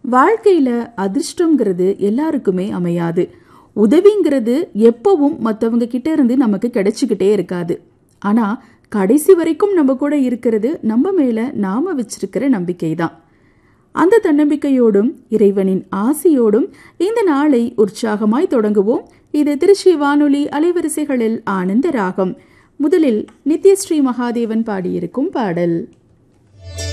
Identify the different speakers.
Speaker 1: வாழ்க்கையில அதிர்ஷ்டம்ங்கிறது எல்லாருக்குமே அமையாது. உதவிங்கிறது எப்பவும் மற்றவங்க கிட்ட இருந்து நமக்கு கிடைச்சிக்கிட்டே இருக்காது. ஆனா கடைசி வரைக்கும் நம்ம கூட இருக்கிறது நம்ம மேல நாம வச்சிருக்கிற நம்பிக்கை தான். அந்த தன்னம்பிக்கையோடும் இறைவனின் ஆசியோடும் இந்த நாளை உற்சாகமாய் தொடங்குவோம். இது திருச்சி வானொலி அலைவரிசைகளில் ஆனந்த ராகம். முதலில் நித்யஸ்ரீ மகாதேவன் பாடியிருக்கும் பாடல்.